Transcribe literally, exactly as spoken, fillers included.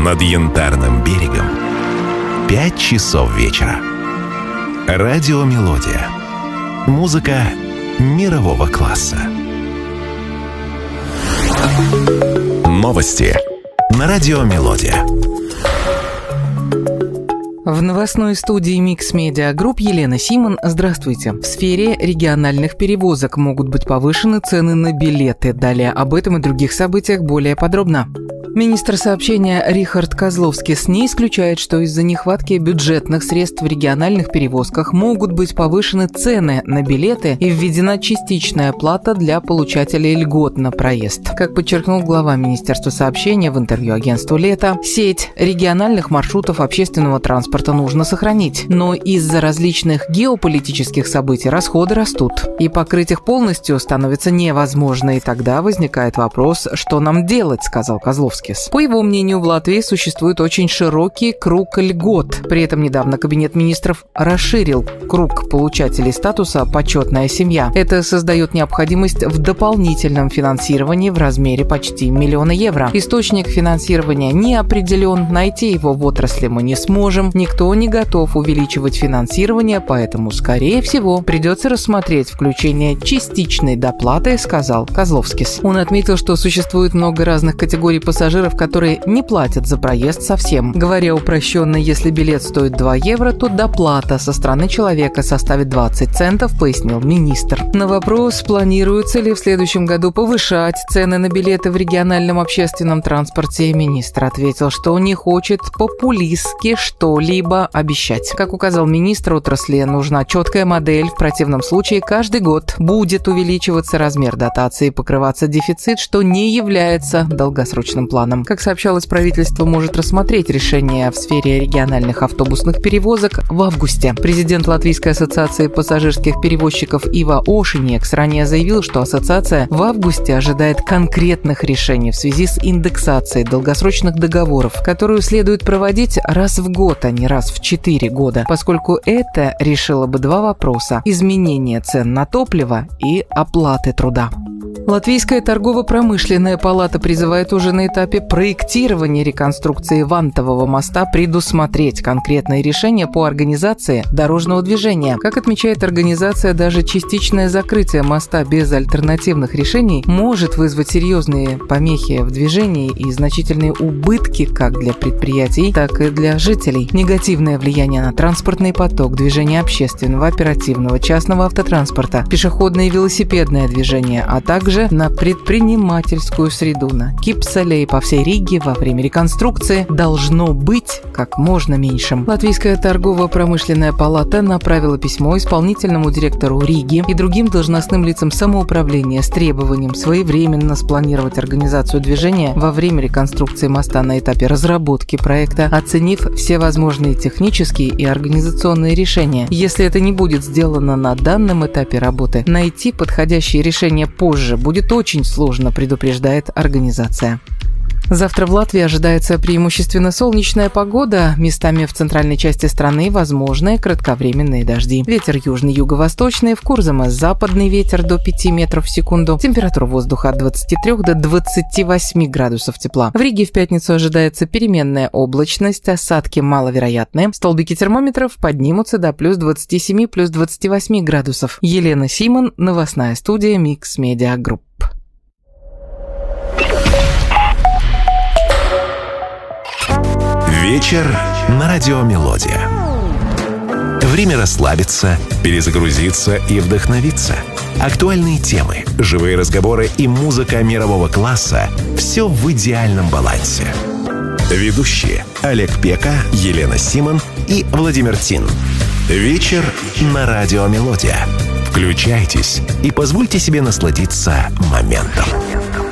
над Янтарным берегом пять часов вечера. Радио «Мелодия». Музыка мирового класса. Новости на радио «Мелодия». В новостной студии Mix Media Group Елена Симон. Здравствуйте. В сфере региональных перевозок могут быть повышены цены на билеты. Далее об этом и других событиях более подробно. Министр сообщения Рихард Козловскис не исключает, что из-за нехватки бюджетных средств в региональных перевозках могут быть повышены цены на билеты и введена частичная плата для получателей льгот на проезд. Как подчеркнул глава Министерства сообщения в интервью агентству «Лето», сеть региональных маршрутов общественного транспорта нужно сохранить, но из-за различных геополитических событий расходы растут, и покрыть их полностью становится невозможно, и тогда возникает вопрос, что нам делать, сказал Козловскис. По его мнению, в Латвии существует очень широкий круг льгот. При этом недавно Кабинет министров расширил круг получателей статуса «почетная семья». Это создает необходимость в дополнительном финансировании в размере почти миллиона евро. Источник финансирования не определен, найти его в отрасли мы не сможем, никто не готов увеличивать финансирование, поэтому, скорее всего, придется рассмотреть включение частичной доплаты, сказал Козловскис. Он отметил, что существует много разных категорий пассажиров, которые не платят за проезд совсем. Говоря упрощенно, если билет стоит два евро, то доплата со стороны человека составит двадцать центов, пояснил министр. На вопрос, планируется ли в следующем году повышать цены на билеты в региональном общественном транспорте, министр ответил, что не хочет популистски что-либо обещать. Как указал министр, отрасли нужна четкая модель, в противном случае каждый год будет увеличиваться размер дотации и покрываться дефицит, что не является долгосрочным планом. Как сообщалось, правительство может рассмотреть решение в сфере региональных автобусных перевозок в августе. Президент Латвийской ассоциации пассажирских перевозчиков Ива Ошинекс ранее заявил, что ассоциация в августе ожидает конкретных решений в связи с индексацией долгосрочных договоров, которую следует проводить раз в год, а не раз в четыре года, поскольку это решило бы два вопроса – изменение цен на топливо и оплаты труда. Латвийская торгово-промышленная палата призывает уже на этапе проектирования реконструкции Вантового моста предусмотреть конкретные решения по организации дорожного движения. Как отмечает организация, даже частичное закрытие моста без альтернативных решений может вызвать серьезные помехи в движении и значительные убытки как для предприятий, так и для жителей. Негативное влияние на транспортный поток, движение общественного, оперативного, частного автотранспорта, пешеходное и велосипедное движение, а также на предпринимательскую среду, на Кипсале и по всей Риге во время реконструкции должно быть как можно меньшим. Латвийская торгово-промышленная палата направила письмо исполнительному директору Риги и другим должностным лицам самоуправления с требованием своевременно спланировать организацию движения во время реконструкции моста на этапе разработки проекта, оценив все возможные технические и организационные решения. Если это не будет сделано на данном этапе работы, найти подходящие решения позже будет очень сложно, предупреждает организация. Завтра в Латвии ожидается преимущественно солнечная погода. Местами в центральной части страны возможны кратковременные дожди. Ветер южный, юго-восточный, в Курзаме западный ветер до пяти метров в секунду. Температура воздуха от двадцати трёх до двадцати восьми градусов тепла. В Риге в пятницу ожидается переменная облачность, осадки маловероятны. Столбики термометров поднимутся до плюс двадцати семи, плюс двадцати восьми градусов. Елена Симон, новостная студия Mix Media Group. Вечер на радио «Мелодия». Время расслабиться, перезагрузиться и вдохновиться. Актуальные темы, живые разговоры и музыка мирового класса – все в идеальном балансе. Ведущие Олег Пека, Елена Симон и Владимир Тин. Вечер на радио «Мелодия». Включайтесь и позвольте себе насладиться моментом.